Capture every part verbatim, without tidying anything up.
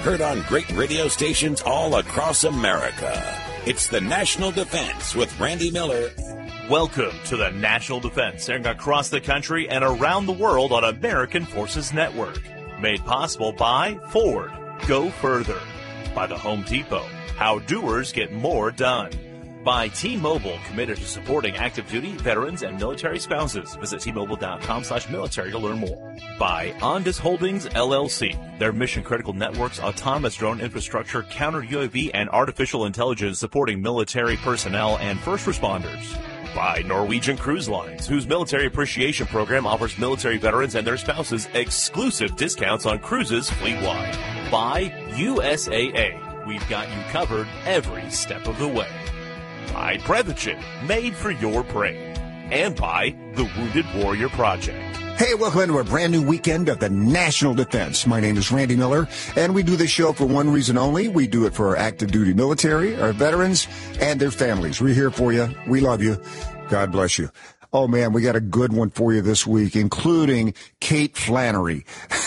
Heard on great radio stations all across America. It's the National Defense with Randy Miller. Welcome to the National Defense, airing across the country and around the world on American Forces Network. Made possible by Ford. Go further. By the Home Depot. How doers get more done. By T-Mobile, committed to supporting active duty, veterans, and military spouses. Visit T-Mobile.com slash military to learn more. By Ondas Holdings, L L C. Their mission-critical networks, autonomous drone infrastructure, counter-U A V, and artificial intelligence supporting military personnel and first responders. By Norwegian Cruise Lines, whose military appreciation program offers military veterans and their spouses exclusive discounts on cruises fleet-wide. By U S A A. We've got you covered every step of the way. By Prevention, made for your brain. And by the Wounded Warrior Project. Hey, welcome into a brand new weekend of the National Defense. My name is Randy Miller, and we do this show for one reason only. We do it for our active duty military, our veterans, and their families. We're here for you. We love you. God bless you. Oh, man, we got a good one for you this week, including Kate Flannery.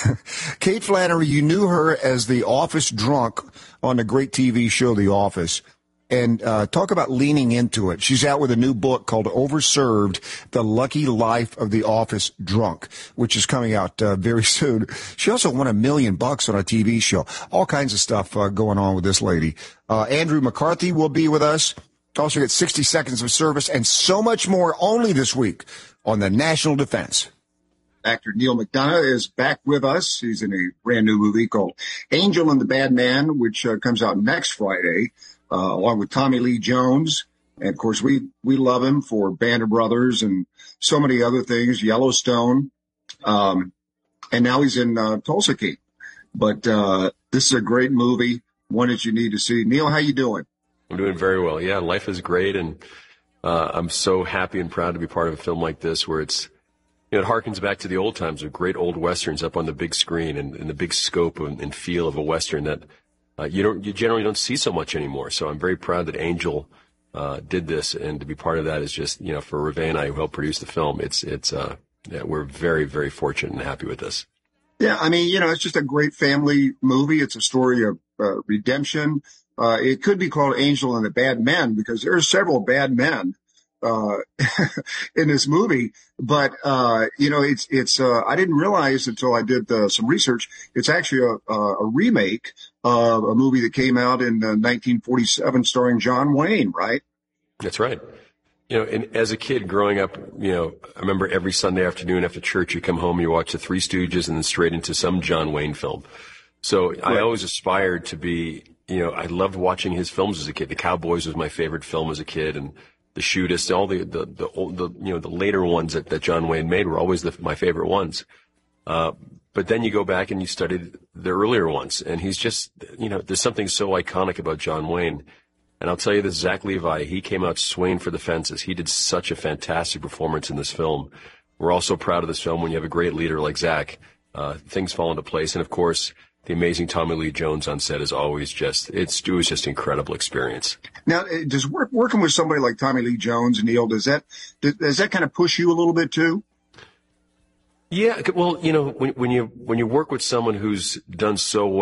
Kate Flannery, you knew her as the office drunk on the great T V show The Office. And uh, talk about leaning into it. She's out with a new book called Overserved, The Lucky Life of the Office Drunk, which is coming out uh, very soon. She also won a million bucks on a T V show. All kinds of stuff uh, going on with this lady. Uh, Andrew McCarthy will be with us. Also get sixty seconds of service and so much more only this week on the National Defense. Actor Neil McDonough is back with us. He's in a brand new movie called Angel and the Bad Man, which uh, comes out next Friday. Uh, along with Tommy Lee Jones. And, of course, we, we love him for Band of Brothers and so many other things, Yellowstone. Um, and now he's in uh, Tulsa King. But uh, this is a great movie, one that you need to see. Neil, how you doing? I'm doing very well. Yeah, life is great. And uh, I'm so happy and proud to be part of a film like this where it's, you know, it harkens back to the old times of great old Westerns up on the big screen and, and the big scope and, and feel of a Western that Uh, you don't, you generally don't see so much anymore. So I'm very proud that Angel, uh, did this, and to be part of that is just, you know, for Reve and I who helped produce the film, it's, it's, uh, yeah, we're very, very fortunate and happy with this. Yeah. I mean, you know, it's just a great family movie. It's a story of, uh, redemption. Uh, it could be called Angel and the Bad Men because there are several bad men, uh, in this movie. But, uh, you know, it's, it's, uh, I didn't realize until I did uh, some research, it's actually a, a remake of a movie that came out in uh, nineteen forty-seven starring John Wayne, right? That's right. You know, and as a kid growing up, you know, I remember every Sunday afternoon after church, you come home, you watch the Three Stooges and then straight into some John Wayne film. So right. I always aspired to be, you know, I loved watching his films as a kid. The Cowboys was my favorite film as a kid, and The Shootist, all the, the, the, old, the, you know, the later ones that, that John Wayne made were always the, my favorite ones. Uh, but then you go back and you study the earlier ones, and he's just, you know, there's something so iconic about John Wayne. And I'll tell you this, Zach Levi, he came out swinging for the fences. He did such a fantastic performance in this film. We're also proud of this film when you have a great leader like Zach. Uh, things fall into place. And, of course, the amazing Tommy Lee Jones on set is always just, it's, it was just an incredible experience. Now, does work, working with somebody like Tommy Lee Jones, Neil, does that, does that kind of push you a little bit too? Yeah. Well, you know, when, when you, when you work with someone who's done so well,